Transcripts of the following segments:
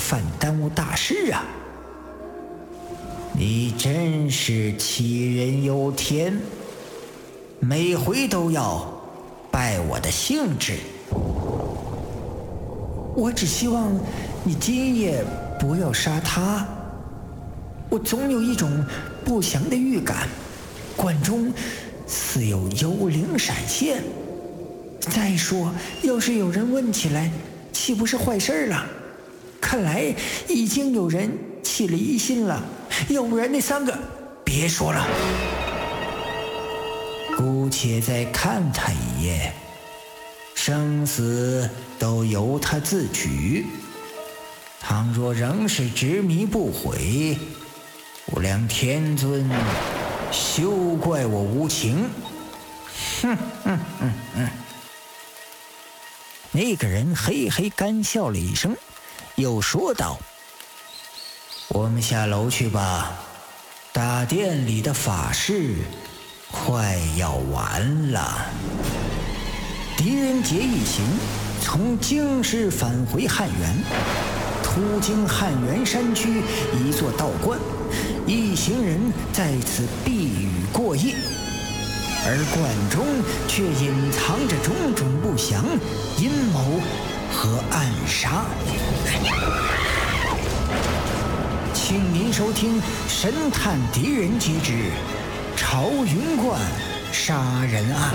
犯耽误大事啊！你真是欺人有天，每回都要败我的兴致。我只希望你今夜不要杀他。我总有一种不祥的预感，馆中似有幽灵闪现。再说，要是有人问起来，岂不是坏事了？看来已经有人起了疑心了，要不然那3个……别说了，姑且再看他一眼，生死都由他自取。倘若仍是执迷不悔，无量天尊休怪我无情。那个人嘿嘿干笑了一声，又说道：我们下楼去吧，大殿里的法事快要完了。狄仁杰一行从京师返回汉源，途经汉源山区一座道观，一行人在此避雨过夜，而观中却隐藏着种种不祥、阴谋和暗杀。请您收听《神探狄仁杰之朝云观杀人案》。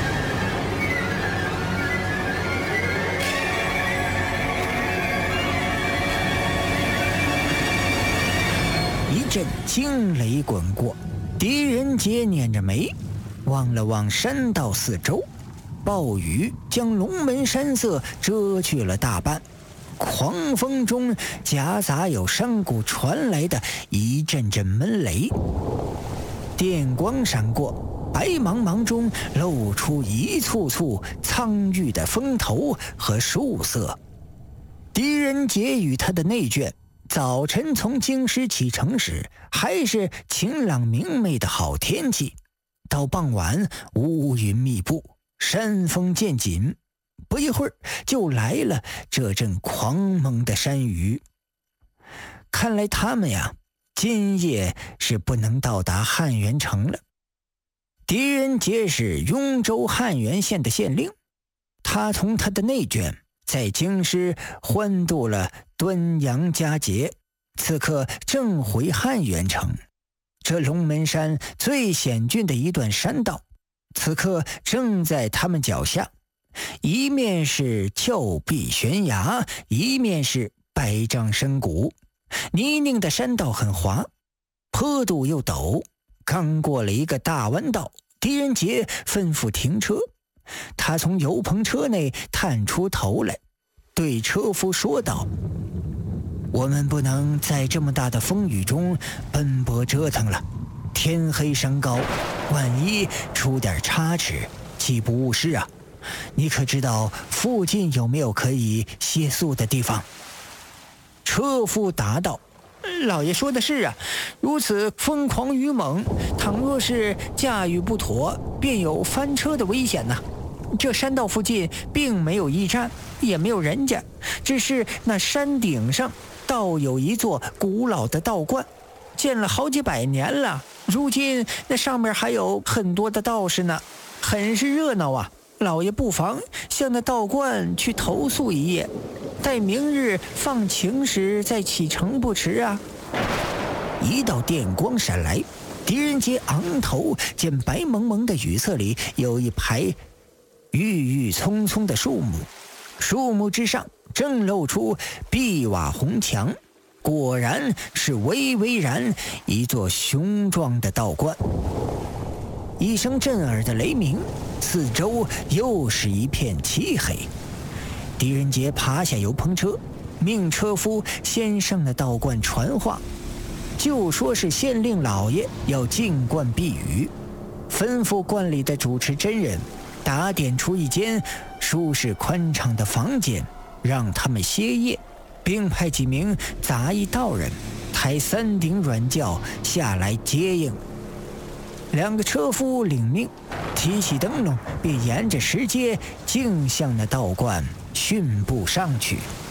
一阵惊雷滚过，狄仁杰捻着眉，望了望山道四周，暴雨将龙门山色遮去了大半，狂风中夹杂有山谷传来的一阵阵闷雷，电光闪过，白茫茫中露出一簇簇苍郁的峰头和树色。狄仁杰与他的内眷早晨从京师启程时还是晴朗明媚的好天气，到傍晚乌云密布，山风渐紧，不一会儿就来了这阵狂猛的山雨。看来他们呀，今夜是不能到达汉源城了。狄仁杰是雍州汉源县的县令，他同他的内眷在京师欢度了端阳佳节，此刻正回汉源城。这龙门山最险峻的一段山道，此刻正在他们脚下，一面是峭壁悬崖，一面是百丈深谷，泥泞的山道很滑，坡度又陡。刚过了一个大弯道，狄仁杰吩咐停车。他从油棚车内探出头来，对车夫说道：我们不能在这么大的风雨中奔波折腾了，天黑山高，万一出点差池，岂不误事啊？你可知道附近有没有可以歇宿的地方？车夫答道：老爷说的是啊，如此疯狂雨猛，倘若是驾驭不妥，便有翻车的危险呐。这山道附近并没有驿站，也没有人家，只是那山顶上倒有一座古老的道观，建了好几百年了，如今那上面还有很多的道士呢，很是热闹啊。老爷不妨向那道观去投宿一夜，待明日放晴时再启程不迟啊。一道电光闪来，狄仁杰昂头见白蒙蒙的雨色里有一排郁郁葱葱的树木，树木之上正露出碧瓦红墙，果然是巍巍然一座雄壮的道观。一声震耳的雷鸣，四周又是一片漆黑。狄仁杰爬下油棚车，命车夫先上了道观传话，就说是县令老爷要进观避雨，吩咐观里的主持真人打点出一间舒适宽敞的房间，让他们歇业，并派几名杂役道人抬3顶软轿下来接应。2个车夫领命，提起灯笼，便沿着石阶径向那道观迅步上去。